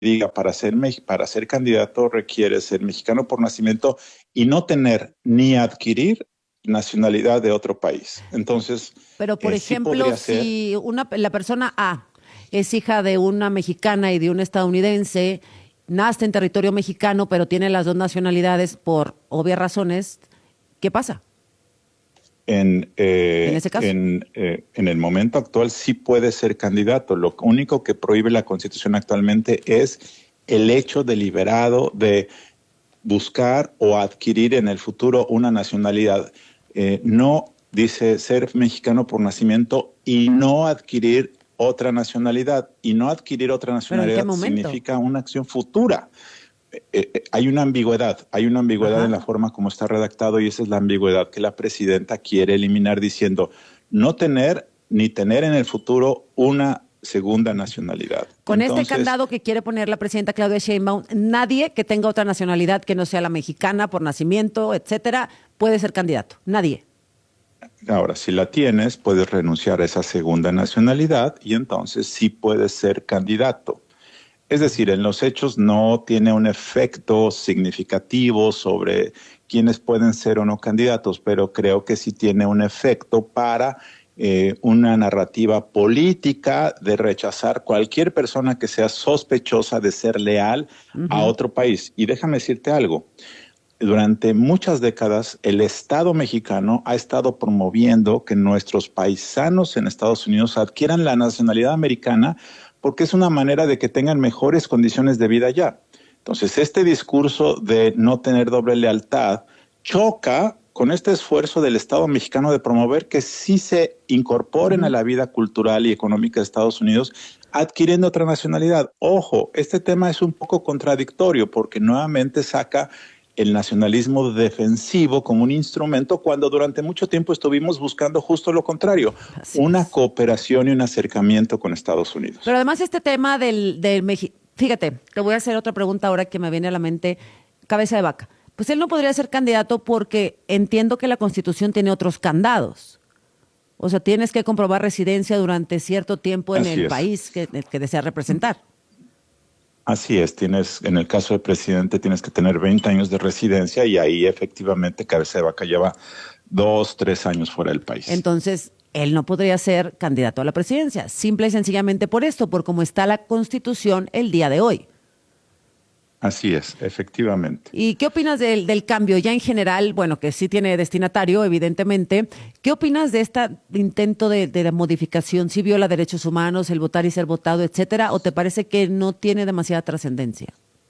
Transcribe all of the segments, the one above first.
diga para ser candidato requiere ser mexicano por nacimiento y no tener ni adquirir nacionalidad de otro país. Entonces, Pero, por sí ejemplo, podría ser. si la persona A es hija de una mexicana y de un estadounidense, nace en territorio mexicano, pero tiene las dos nacionalidades por obvias razones, ¿qué pasa en ese caso? En el momento actual sí puede ser candidato. Lo único que prohíbe la Constitución actualmente es el hecho deliberado de buscar o adquirir en el futuro una nacionalidad. No dice ser mexicano por nacimiento y no adquirir otra nacionalidad. Y no adquirir otra ¿Pero en qué nacionalidad momento? significa una acción futura. Hay una ambigüedad en Ajá. la forma como está redactado y esa es la ambigüedad que la presidenta quiere eliminar diciendo no tener ni tener en el futuro una segunda nacionalidad. Con este Entonces, candado que quiere poner la presidenta Claudia Sheinbaum, nadie que tenga otra nacionalidad que no sea la mexicana por nacimiento, etcétera, puede ser candidato. Nadie. ahora, si la tienes, puedes renunciar a esa segunda nacionalidad y entonces sí puedes ser candidato. Es decir, en los hechos no tiene un efecto significativo sobre quiénes pueden ser o no candidatos, pero creo que sí tiene un efecto para una narrativa política de rechazar cualquier persona que sea sospechosa de ser leal a Ujú. otro país. Y déjame decirte algo, durante muchas décadas el Estado mexicano ha estado promoviendo que nuestros paisanos en Estados Unidos adquieran la nacionalidad americana porque es una manera de que tengan mejores condiciones de vida allá. Entonces, este discurso de no tener doble lealtad choca con este esfuerzo del Estado mexicano de promover que sí se incorporen a Ujú. la vida cultural y económica de Estados Unidos adquiriendo otra nacionalidad. Ojo, este tema es un poco contradictorio porque nuevamente saca el nacionalismo defensivo como un instrumento cuando durante mucho tiempo estuvimos buscando justo lo contrario, Así una es. cooperación y un acercamiento con Estados Pero Unidos. además este tema del fíjate, te voy a hacer otra pregunta ahora que me viene a la mente, cabeza de vaca. Pues él no podría ser candidato porque entiendo que la Constitución tiene otros candados. O sea, tienes que comprobar residencia durante cierto tiempo en Así el es. país que deseas representar. Así es, en el caso del presidente tienes que tener 20 años de residencia y ahí efectivamente Cabeza de Vaca lleva 2, 3 años fuera del país. Entonces, él no podría ser candidato a la presidencia, simple y sencillamente por esto, por cómo está la Constitución el día de hoy. Así es, efectivamente. ¿Y qué opinas del cambio ya en general? Bueno, que sí tiene destinatario, evidentemente. ¿Qué opinas de este intento de la modificación? ¿Sí viola derechos humanos, el votar y ser votado, etcétera? ¿O te parece que no tiene demasiada trascendencia?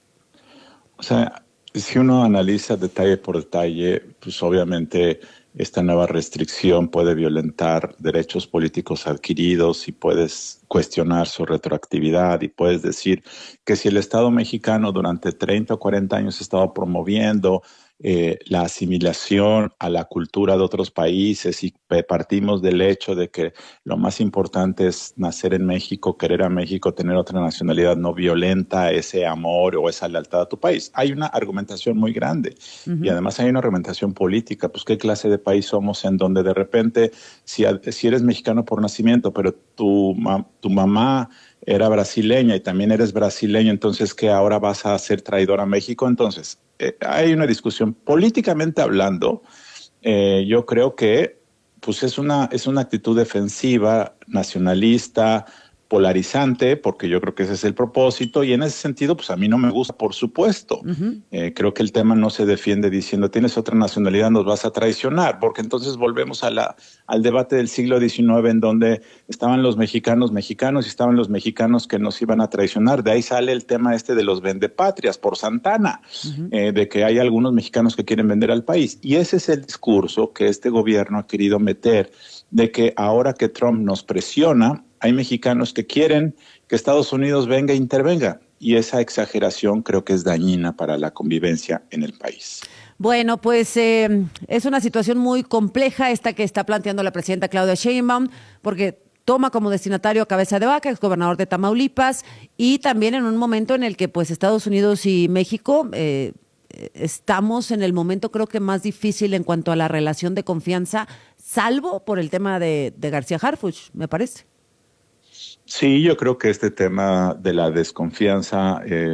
O sea, si uno analiza detalle por detalle, pues obviamente esta nueva restricción puede violentar derechos políticos adquiridos y puedes cuestionar su retroactividad y puedes decir que si el Estado mexicano durante 30 o 40 años ha estado promoviendo la asimilación a la cultura de otros países y partimos del hecho de que lo más importante es nacer en México, querer a México, tener otra nacionalidad, no violenta ese amor o esa lealtad a tu país. Hay una argumentación muy grande y Ujú. además hay una argumentación política. Pues qué clase de país somos en donde de repente, si eres mexicano por nacimiento, pero tu mamá era brasileña y también eres brasileño, entonces que ahora vas a ser traidor a México. Entonces, hay una discusión políticamente hablando. Yo creo que pues es una actitud defensiva, nacionalista, polarizante, porque yo creo que ese es el propósito, y en ese sentido, pues a mí no me gusta, por supuesto. Ujú. Creo que el tema no se defiende diciendo tienes otra nacionalidad, nos vas a traicionar, porque entonces volvemos al debate del siglo XIX en donde estaban los mexicanos mexicanos y estaban los mexicanos que nos iban a traicionar. De ahí sale el tema este de los vendepatrias por Santana, Ujú. de que hay algunos mexicanos que quieren vender al país. Y ese es el discurso que este gobierno ha querido meter, de que ahora que Trump nos presiona, hay mexicanos que quieren que Estados Unidos venga e intervenga. Y esa exageración creo que es dañina para la convivencia en el país. Bueno, pues es una situación muy compleja esta que está planteando la presidenta Claudia Sheinbaum, porque toma como destinatario a Cabeza de Vaca, exgobernador de Tamaulipas, y también en un momento en el que pues Estados Unidos y México estamos en el momento creo que más difícil en cuanto a la relación de confianza, salvo por el tema de García Harfuch, me parece. Sí, yo creo que este tema de la desconfianza